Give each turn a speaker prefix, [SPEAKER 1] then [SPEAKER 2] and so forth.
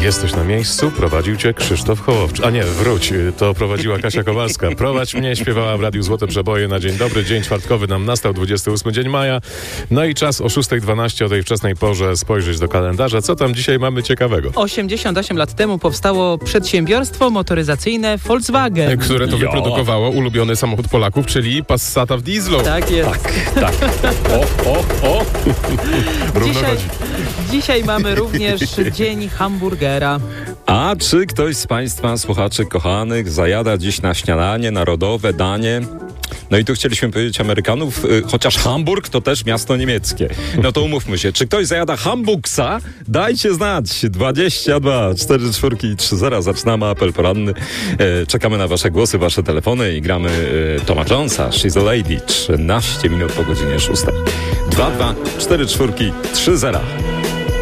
[SPEAKER 1] Jesteś na miejscu, prowadził cię Krzysztof Hołowczy. A nie, wróć, to prowadziła Kasia Kowalska. Prowadź mnie, śpiewała w Radiu Złote Przeboje na dzień dobry. Dzień czwartkowy nam nastał, 28 dzień maja. No i czas o 6:12 o tej wczesnej porze spojrzeć do kalendarza. Co tam dzisiaj mamy ciekawego?
[SPEAKER 2] 88 lat temu powstało przedsiębiorstwo motoryzacyjne Volkswagen.
[SPEAKER 3] Które to wyprodukowało ulubiony samochód Polaków, czyli Passata w dieslu.
[SPEAKER 2] Tak jest.
[SPEAKER 1] Tak. O! Równo chodzi.
[SPEAKER 2] Dzisiaj mamy również dzień hamburgera.
[SPEAKER 4] A czy ktoś z Państwa, słuchaczy kochanych, zajada dziś na śniadanie narodowe danie? No i tu chcieliśmy powiedzieć Amerykanów, chociaż Hamburg to też miasto niemieckie. No to umówmy się, czy ktoś zajada Hambugsa? Dajcie znać. 22 44 30. Zaczynamy apel poranny. Czekamy na wasze głosy, wasze telefony i gramy Toma Jonesa, She's a Lady. 13 minut po godzinie 6. 22 44 30.